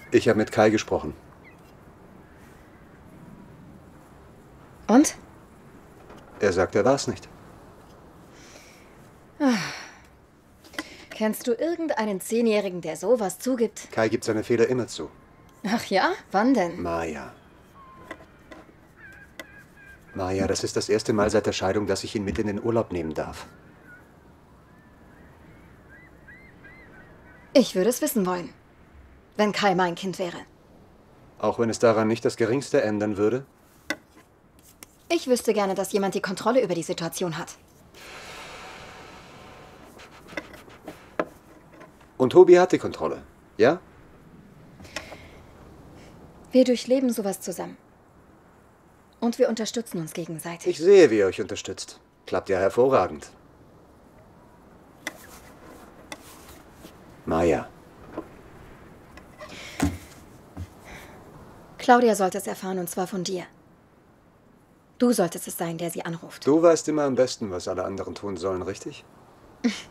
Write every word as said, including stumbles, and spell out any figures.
Ich habe mit Kai gesprochen. Und? Er sagt, er war es nicht. Kennst du irgendeinen Zehnjährigen, der sowas zugibt? Kai gibt seine Fehler immer zu. Ach ja? Wann denn? Maya. Maya, das ist das erste Mal seit der Scheidung, dass ich ihn mit in den Urlaub nehmen darf. Ich würde es wissen wollen, wenn Kai mein Kind wäre. Auch wenn es daran nicht das Geringste ändern würde? Ich wüsste gerne, dass jemand die Kontrolle über die Situation hat. Und Tobi hat die Kontrolle, ja? Wir durchleben sowas zusammen. Und wir unterstützen uns gegenseitig. Ich sehe, wie ihr euch unterstützt. Klappt ja hervorragend. Maya. Claudia sollte es erfahren, und zwar von dir. Du solltest es sein, der sie anruft. Du weißt immer am besten, was alle anderen tun sollen, richtig?